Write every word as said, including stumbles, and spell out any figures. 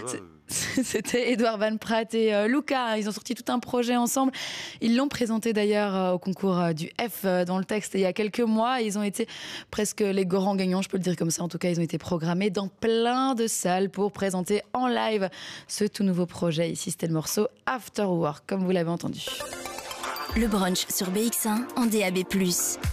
C'est- C'était Edouard Van Pratt et euh, Luca. Ils ont sorti tout un projet ensemble. Ils l'ont présenté d'ailleurs euh, au concours euh, du F euh, dans le texte il y a quelques mois. Ils ont été presque les grands gagnants, je peux le dire comme ça. En tout cas, ils ont été programmés dans plein de salles pour présenter en live ce tout nouveau projet. Ici, c'était le morceau After Work, comme vous l'avez entendu. Le brunch sur B X un en D A B plus.